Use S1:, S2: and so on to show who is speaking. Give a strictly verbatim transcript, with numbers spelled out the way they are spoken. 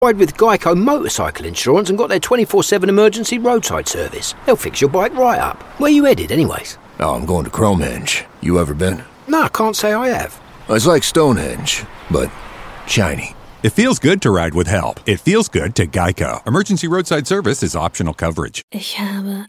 S1: Ride with Geico Motorcycle Insurance and got their twenty-four seven emergency roadside service. They'll fix your bike right up. Where you headed, anyways?
S2: Oh, I'm going to Cromhenge. You ever been?
S1: No, I can't say I have.
S2: It's like Stonehenge, but shiny.
S3: It feels good to ride with help. It feels good to Geico. Emergency roadside service is optional coverage.
S4: Ich habe